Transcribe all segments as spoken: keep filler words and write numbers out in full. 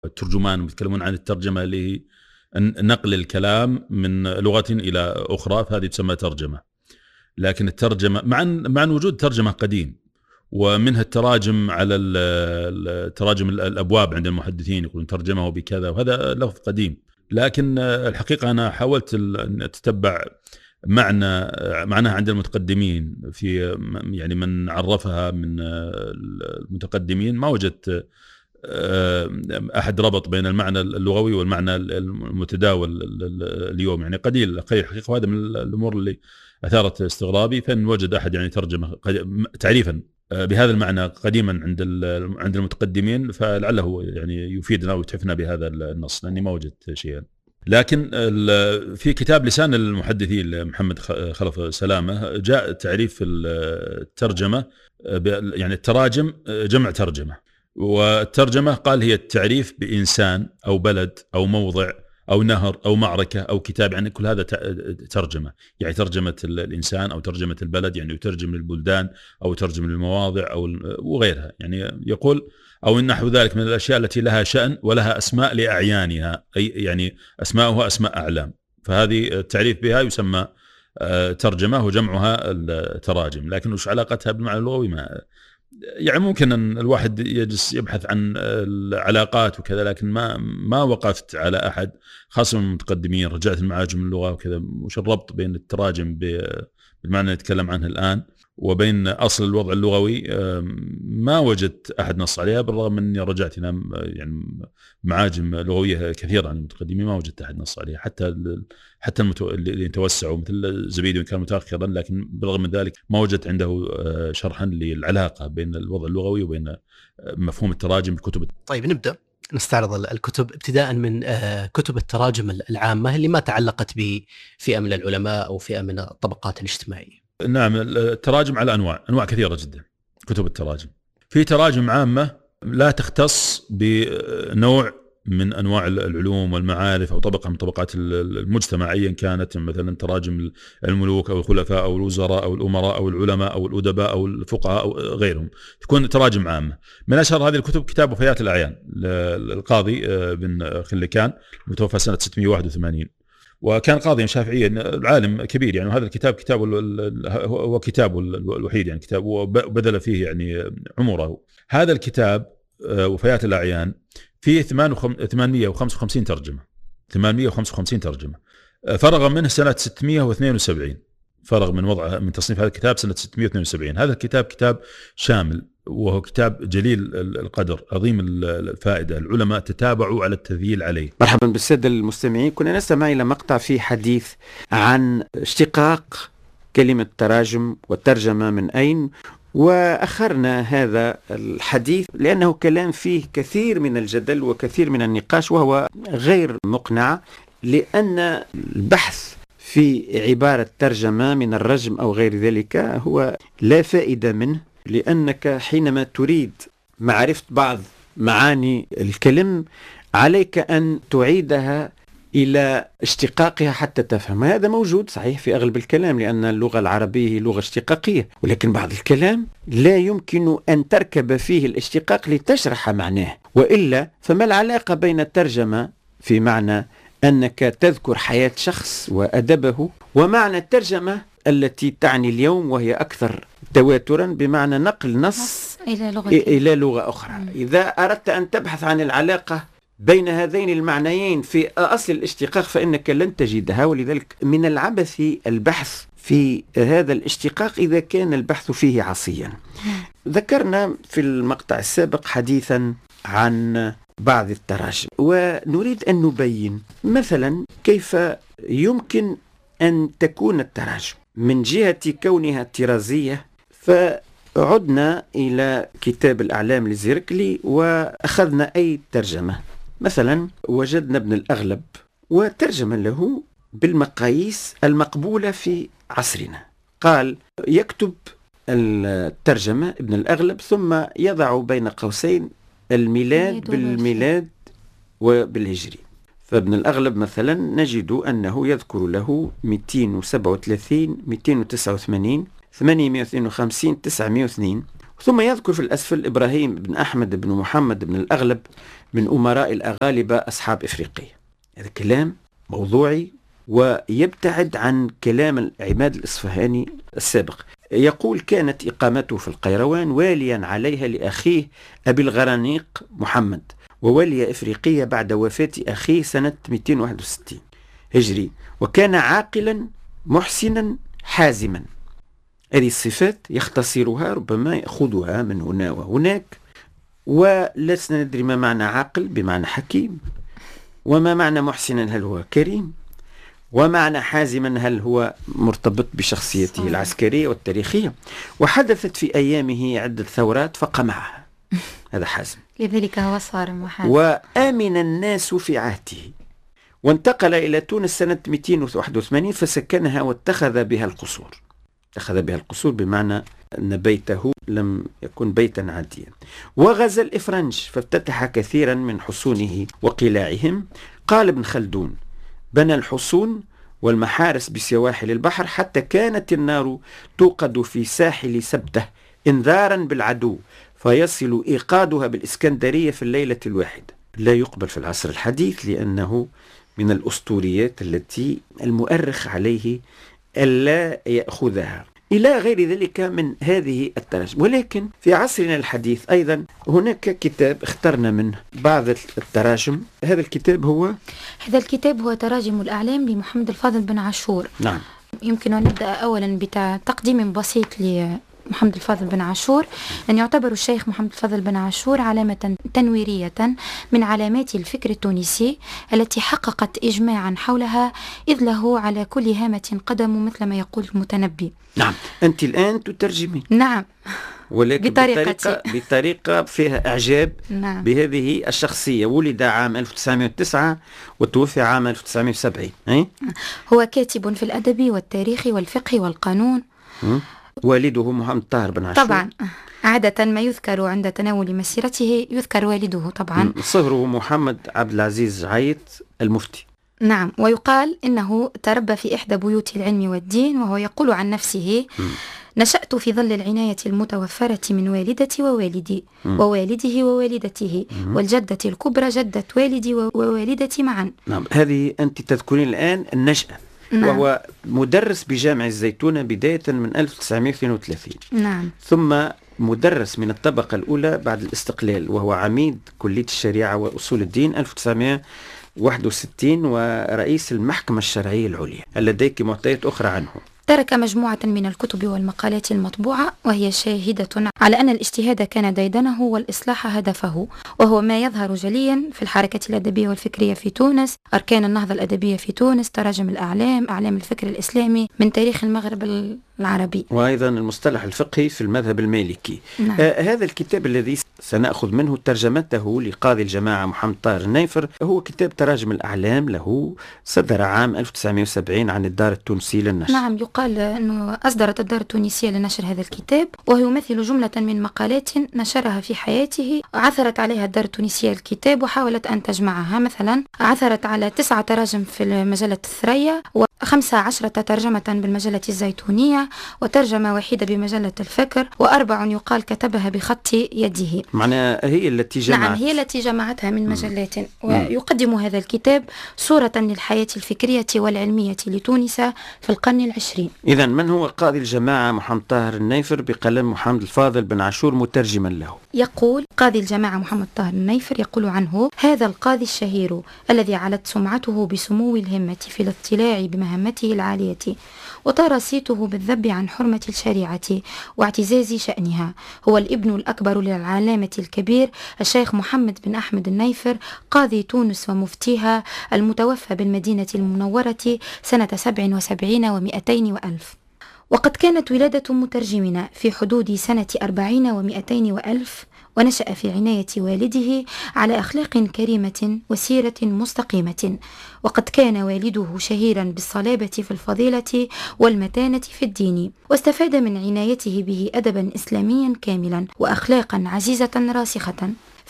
الترجمان يتكلمون عن الترجمة اللي هي نقل الكلام من لغة إلى أخرى، فهذه تسمى ترجمة. لكن الترجمة مع مع وجود ترجمة قديم، ومنها التراجم على التراجم الأبواب عند المحدثين يقولون ترجمه بكذا، وهذا لفظ قديم. لكن الحقيقة أنا حاولت أن أتتبع معنى معناها عند المتقدمين، في يعني من عرفها من المتقدمين ما وجدت أحد ربط بين المعنى اللغوي والمعنى المتداول اليوم، يعني قليل قليل الحقيقة. وهذا من الأمور اللي أثارت استغرابي، فإن وجد أحد يعني ترجمة تعريفا بهذا المعنى قديما عند عند المتقدمين، فلعله يعني يفيدنا ويتحفنا بهذا النص، لأني ما وجدت شيئا. لكن في كتاب لسان المحدثين محمد خلف سلامة جاء تعريف الترجمة، يعني التراجم جمع ترجمة، والترجمة قال هي التعريف بإنسان أو بلد أو موضع أو نهر أو معركة أو كتاب، يعني كل هذا ترجمة، يعني ترجمة الإنسان أو ترجمة البلد، يعني يترجم للبلدان أو يترجم للمواضع أو وغيرها. يعني يقول أو نحو ذلك من الأشياء التي لها شأن ولها أسماء لأعيانها، أي يعني أسماؤها أسماء أعلام، فهذه التعريف بها يسمى ترجمة وجمعها التراجم. لكن وش علاقتها بالمعنى اللغوي؟ ما يعني ممكن أن الواحد يجلس يبحث عن العلاقات وكذا، لكن ما ما وقفت على أحد خاصة من المتقدمين. رجعت المعاجم اللغة وكذا، وش الربط بين التراجم بالمعنى اللي نتكلم عنه الآن وبين أصل الوضع اللغوي؟ ما وجدت أحد نص عليها، بالرغم من أني رجعت إلى يعني معاجم لغوية كثيرة عن المتقدمين ما وجدت أحد نص عليها، حتى حتى المتو... اللي توسعوا مثل الزبيدي وإن كان متأخرا، لكن بالرغم من ذلك ما وجدت عنده شرحا للعلاقة بين الوضع اللغوي وبين مفهوم التراجم بالكتب. طيب نبدأ نستعرض الكتب، ابتداء من كتب التراجم العامة اللي ما تعلقت بفئة من العلماء أو فئة من الطبقات الاجتماعية. نعم، التراجم على أنواع أنواع كثيرة جدا. كتب التراجم في تراجم عامة لا تختص بنوع من أنواع العلوم والمعارف أو طبقة من طبقات المجتمع أيا كانت، مثلا تراجم الملوك أو الخلفاء أو الوزراء أو الأمراء أو العلماء أو الأدباء أو الفقهاء أو غيرهم، تكون تراجم عامة. من أشهر هذه الكتب كتاب وفيات الأعيان للقاضي بن خلكان المتوفى سنة ستمائة وواحد وثمانين، وكان قاضيا شافعيا عالم كبير يعني. وهذا الكتاب كتاب هو كتابه الوحيد يعني، كتاب وبذل فيه يعني عمره. هذا الكتاب وفيات الأعيان فيه ثمانمائة وخمسة وخمسين ترجمة، ثمانمائة وخمسة وخمسين ترجمة. فرغ منه سنة ستمائة واثنين وسبعين، فرغ من وضع من تصنيف هذا الكتاب سنة ستمائة واثنين وسبعين. هذا الكتاب كتاب شامل، وهو كتاب جليل القدر عظيم الفائدة. العلماء تتابعوا على التذييل عليه. مرحبا بالسادة المستمعين. كنا نستمع إلى مقطع فيه حديث عن اشتقاق كلمة تراجم والترجمة من أين، وأخرنا هذا الحديث لأنه كلام فيه كثير من الجدل وكثير من النقاش، وهو غير مقنع، لأن البحث في عبارة ترجمة من الرجم أو غير ذلك هو لا فائدة منه، لأنك حينما تريد معرفة بعض معاني الكلم عليك أن تعيدها إلى اشتقاقها حتى تفهم. هذا موجود صحيح في أغلب الكلام، لأن اللغة العربية هي لغة اشتقاقية، ولكن بعض الكلام لا يمكن أن تركب فيه الاشتقاق لتشرح معناه، وإلا فما العلاقة بين الترجمة في معنى أنك تذكر حياة شخص وأدبه، ومعنى الترجمة التي تعني اليوم وهي أكثر تواترا بمعنى نقل نص إلى لغة, إلى لغة أخرى. م. إذا أردت أن تبحث عن العلاقة بين هذين المعنيين في أصل الاشتقاق فإنك لن تجدها، ولذلك من العبث البحث في هذا الاشتقاق إذا كان البحث فيه عصيا. م. ذكرنا في المقطع السابق حديثا عن بعض التراجم، ونريد أن نبين مثلا كيف يمكن أن تكون التراجم من جهة كونها طرازية. فعدنا إلى كتاب الأعلام للزركلي وأخذنا أي ترجمة، مثلا وجدنا ابن الأغلب وترجم له بالمقاييس المقبولة في عصرنا. قال يكتب الترجمة ابن الأغلب ثم يضع بين قوسين الميلاد بالميلاد وبالهجري. فابن الأغلب مثلا نجد أنه يذكر له مئتين وسبعة وثلاثين مئتين وتسعة وثمانين ثمانمائة واثنين وخمسين تسعمائة واثنين، ثم يذكر في الأسفل إبراهيم بن أحمد بن محمد بن الأغلب من أمراء الأغالبة أصحاب إفريقية. هذا كلام موضوعي ويبتعد عن كلام عماد الإصفهاني السابق. يقول كانت إقامته في القيروان واليا عليها لأخيه أبي الغرانيق محمد، وولي إفريقية بعد وفاة أخيه سنة مئتين وواحد وستين هجري، وكان عاقلا محسنا حازما. هذه الصفات يختصرها، ربما يأخذها من هنا وهناك، ولسنا ندري ما معنى عاقل بمعنى حكيم، وما معنى محسنا هل هو كريم، ومعنى حازما هل هو مرتبط بشخصيته العسكرية والتاريخية. وحدثت في أيامه عدة ثورات فقمعها، هذا حازم، لذلك هو صارم وحازم. وآمن الناس في عهده، وانتقل إلى تونس سنة مئتين وواحد وثمانين فسكنها واتخذ بها القصور. اتخذ بها القصور بمعنى أن بيته لم يكن بيتا عاديا. وغزا الإفرنج فافتتح كثيرا من حصونه وقلاعهم. قال ابن خلدون: بنى الحصون والمحارس بسواحل البحر حتى كانت النار توقد في ساحل سبته انذارا بالعدو، فيصل إيقادها بالإسكندرية في الليلة الواحدة. لا يقبل في العصر الحديث، لأنه من الأسطوريات التي المؤرخ عليه ألا يأخذها، إلى غير ذلك من هذه التراجم. ولكن في عصرنا الحديث أيضا هناك كتاب اخترنا منه بعض التراجم. هذا الكتاب هو هذا الكتاب هو تراجم الأعلام لمحمد الفاضل بن عاشور. نعم. يمكن أن نبدأ أولا بتقديم بسيط لمحمد الفاضل بن عاشور. أن يعتبر الشيخ محمد الفاضل بن عاشور علامة تنويرية من علامات الفكر التونسي التي حققت إجماعا حولها، إذ له على كل هامة قدم مثل ما يقول المتنبي. نعم. أنت الآن تترجمين. نعم، ولكن بطريقة بطريقة, بطريقة فيها إعجاب. نعم. بهذه الشخصية. ولد عام ألف وتسعمائة وتسعة وتوفي عام ألف وتسعمائة وسبعين. أي؟ هو كاتب في الأدب والتاريخ والفقه والقانون. م? والده محمد طاهر بن عاشور. طبعا عادة ما يذكر عند تناول مسيرته يذكر والده طبعا. صهره محمد عبد العزيز عيط المفتي. نعم. ويقال إنه تربى في إحدى بيوت العلم والدين، وهو يقول عن نفسه: م. نشأت في ظل العناية المتوفرة من والدتي ووالدي م. ووالده ووالدته م. والجدة الكبرى جدة والدي ووالدتي معا. نعم. هذه أنت تذكرين الآن النشأة. نعم. وهو مدرس بجامع الزيتونة بداية من ألف وتسعمائة واثنين وثلاثين. نعم. ثم مدرس من الطبقة الأولى بعد الاستقلال، وهو عميد كلية الشريعة وأصول الدين ألف وتسعمائة وواحد وستين، ورئيس المحكمة الشرعية العليا. هل لديك معطيات أخرى عنه؟ ترك مجموعة من الكتب والمقالات المطبوعة، وهي شاهدة على أن الاجتهاد كان ديدنه والإصلاح هدفه، وهو ما يظهر جليا في الحركة الأدبية والفكرية في تونس، أركان النهضة الأدبية في تونس، تراجم الأعلام، أعلام الفكر الإسلامي من تاريخ المغرب العربي، وأيضا المصطلح الفقهي في المذهب المالكي. نعم. آه هذا الكتاب الذي سنأخذ منه ترجمته لقاضي الجماعة محمد طاهر النيفر هو كتاب تراجم الأعلام، له صدر عام ألف وتسعمائة وسبعين عن الدار التونسية للنشر. نعم. يقال أنه أصدرت الدار التونسية لنشر هذا الكتاب، وهو يمثل جملة من مقالات نشرها في حياته. عثرت عليها الدار التونسية الكتاب وحاولت أن تجمعها. مثلا عثرت على تسعة تراجم في مجلة الثريا، وخمسة عشرة ترجمة بالمجلة الزيتونية، وترجمة واحدة بمجلة الفكر، وأربع يقال كتبها بخط يده. معناها هي التي جمعت. نعم، هي التي جمعتها من مجلات. ويقدم هذا الكتاب صورة للحياة الفكرية والعلمية لتونس في القرن العشرين. إذن من هو قاضي الجماعة محمد طاهر النيفر بقلم محمد الفاضل بن عاشور مترجما له؟ يقول قاضي الجماعة محمد طاهر النيفر، يقول عنه: هذا القاضي الشهير الذي علت سمعته بسمو الهمة في الاطلاع بمهمته العالية، وطار صيته بالذب عن حرمة الشريعة واعتزاز شأنها، هو الابن الأكبر للعلامة الكبير الشيخ محمد بن أحمد النيفر، قاضي تونس ومفتيها، المتوفى بالمدينة المنورة سنة سبع وسبعين ومئتين وألف. وقد كانت ولادة مترجمنا في حدود سنة أربعين ومئتين وألف، ونشأ في عناية والده على أخلاق كريمة وسيرة مستقيمة، وقد كان والده شهيرا بالصلابة في الفضيلة والمتانة في الدين، واستفاد من عنايته به أدبا إسلاميا كاملا وأخلاقا عزيزة راسخة.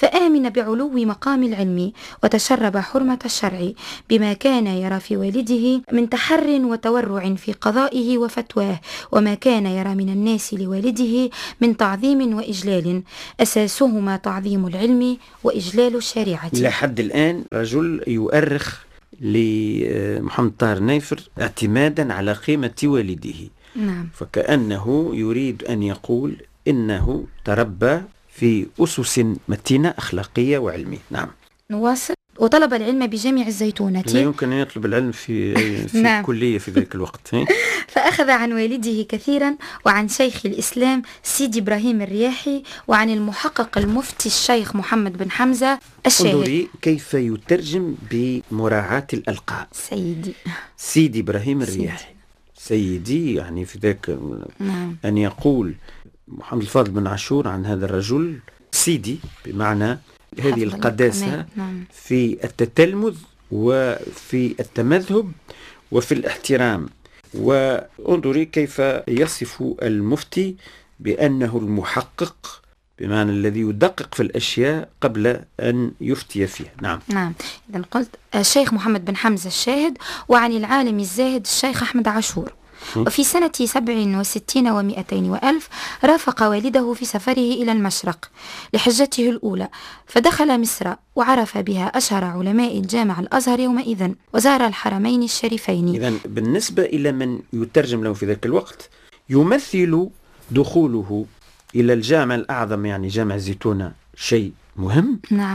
فآمن بعلو مقام العلم وتشرب حرمة الشرع بما كان يرى في والده من تحر وتورع في قضائه وفتواه، وما كان يرى من الناس لوالده من تعظيم وإجلال، أساسهما تعظيم العلم وإجلال الشريعة. لحد الآن رجل يؤرخ لمحمد طاهر النيفر اعتمادا على قيمة والده. نعم. فكأنه يريد أن يقول إنه تربى في أسس متينة أخلاقية وعلمية. نعم. نواصل. وطلب العلم بجامع الزيتونة. لا يمكن أن يطلب العلم في, في نعم. كلية في ذلك الوقت. فأخذ عن والده كثيرا وعن شيخ الإسلام سيدي إبراهيم الرياحي وعن المحقق المفتي الشيخ محمد بن حمزة الشاهد. انظري كيف يترجم بمراعاة الألقاب. سيدي سيدي إبراهيم الرياحي. سيدي يعني في ذاك. نعم. أن يقول محمد الفاضل بن عاشور عن هذا الرجل سيدي بمعنى هذه القداسة. نعم. في التتلمذ وفي التمذهب وفي الاحترام. وانظري كيف يصف المفتي بأنه المحقق بمعنى الذي يدقق في الأشياء قبل أن يفتي فيها. نعم. نعم. إذن قلت الشيخ محمد بن حمزة الشاهد وعن العالم الزاهد الشيخ أحمد عاشور. وفي سنة سبع وستين ومئتين وألف رافق والده في سفره إلى المشرق لحجته الأولى، فدخل مصر وعرف بها أشهر علماء الجامع الأزهر يومئذ، وزار الحرمين الشريفين. إذن بالنسبة إلى من يترجم له في ذلك الوقت يمثل دخوله إلى الجامع الأعظم يعني جامع الزيتونة شيء مهم. نعم.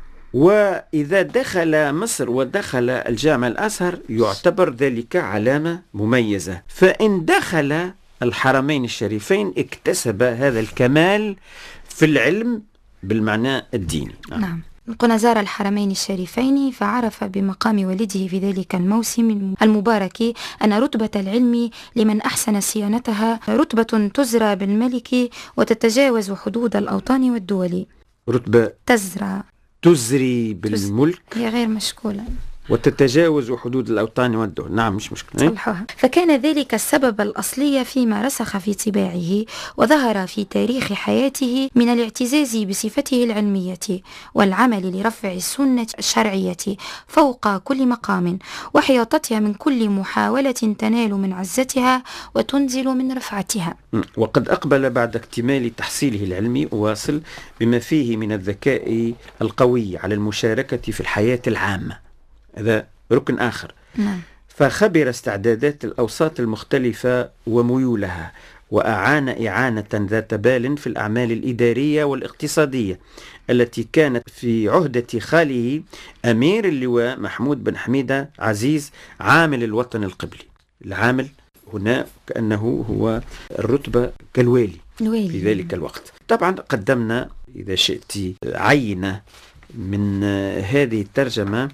وإذا دخل مصر ودخل الجامع الأزهر يعتبر ذلك علامة مميزة. فإن دخل الحرمين الشريفين اكتسب هذا الكمال في العلم بالمعنى الديني. نعم. نعم. قلنا زار الحرمين الشريفين فعرف بمقام والده في ذلك الموسم المبارك أن رتبة العلم لمن أحسن صيانتها رتبة تزرى بالملك وتتجاوز حدود الأوطان والدول. رتبة تزرى تزري بالملك هي غير مشكولة وتتجاوز حدود الأوطان والدول. نعم مش مشكلة. صلحها. فكان ذلك السبب الأصلي فيما رسخ في طباعه وظهر في تاريخ حياته من الاعتزاز بصفته العلمية والعمل لرفع السنة الشرعية فوق كل مقام وحياطتها من كل محاولة تنال من عزتها وتنزل من رفعتها. وقد أقبل بعد اكتمال تحصيله العلمي واصل بما فيه من الذكاء القوي على المشاركة في الحياة العامة. هذا ركن آخر. نعم. فخبر استعدادات الأوساط المختلفة وميولها وأعان إعانة ذات بال في الأعمال الإدارية والاقتصادية التي كانت في عهدة خاله أمير اللواء محمود بن حميدة عزيز عامل الوطن القبلي. العامل هنا كأنه هو الرتبة كالوالي الوالي. في ذلك الوقت. طبعا قدمنا إذا شئت عينة من هذه الترجمة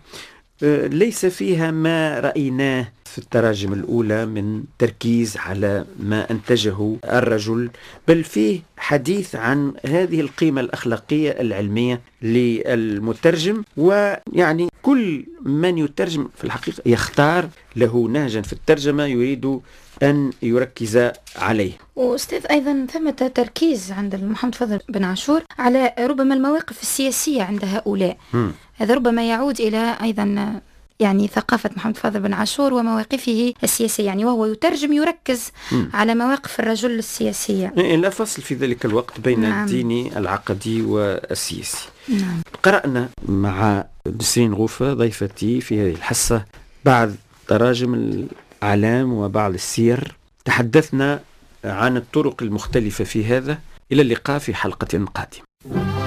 ليس فيها ما رأيناه في التراجم الأولى من تركيز على ما أنتجه الرجل، بل فيه حديث عن هذه القيمة الأخلاقية العلمية للمترجم. ويعني كل من يترجم في الحقيقة يختار له نهجا في الترجمة يريد أن يركز عليه. وأستاذ أيضا ثمة تركيز عند محمد فضل بن عاشور على ربما المواقف السياسية عند هؤلاء. م. هذا ربما يعود إلى أيضا يعني ثقافة محمد فاضل بن عاشور ومواقفه السياسية، يعني وهو يترجم يركز م. على مواقف الرجل السياسية. لا فصل في ذلك الوقت بين نعم. الديني العقدي والسياسي. نعم. قرأنا مع نسرين غوفة ضيفتي في هذه الحصة بعض تراجم الأعلام وبعض السير، تحدثنا عن الطرق المختلفة في هذا. إلى اللقاء في حلقة قادمة.